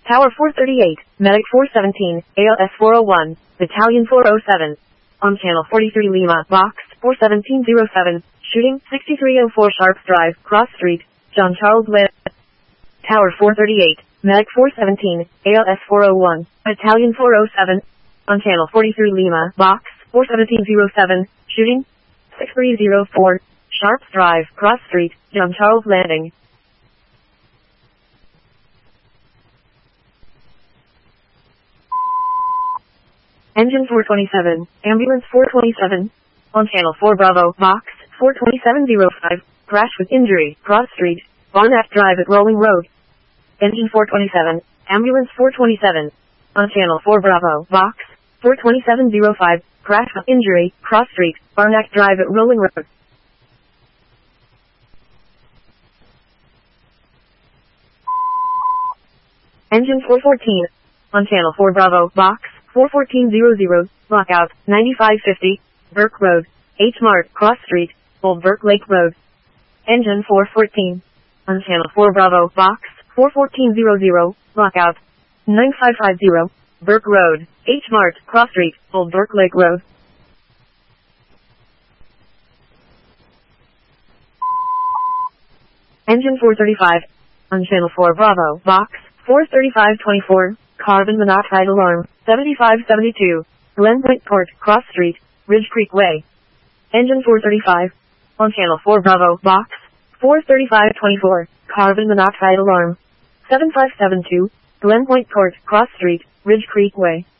Tower 438, Medic 417, ALS 401, Battalion 407. On Channel 43 Lima, Box 41707, shooting 6304 Sharps Drive, Cross Street, John Charles Lynn. Tower 438, Medic 417, ALS 401, Battalion 407. On Channel 43 Lima, Box 41707, shooting 6304 Sharps Drive, Cross Street, John Charles Landing. Engine 427, Ambulance 427. On Channel 4 Bravo, Box 42705, crash with injury, Cross Street, Barnett Drive at Rolling Road. Engine 427, Ambulance 427. On Channel 4 Bravo, Box 42705, crash with injury, Cross Street, Barnett Drive at Rolling Road. Engine 414. On Channel 4 Bravo, Box 41400, lockout, 9550, Burke Road, H Mart, Cross Street, Old Burke Lake Road. Engine 414. On Channel 4 Bravo, Box 41400, lockout, 9550, Burke Road, H Mart, Cross Street, Old Burke Lake Road. Engine 435. On Channel 4 Bravo, Box 43524, carbon monoxide alarm, 7572, Glen Point Port, Cross Street, Ridge Creek Way. Engine 435. On Channel 4 Bravo, Box 43524, carbon monoxide alarm, 7572, Glen Point Port, Cross Street, Ridge Creek Way.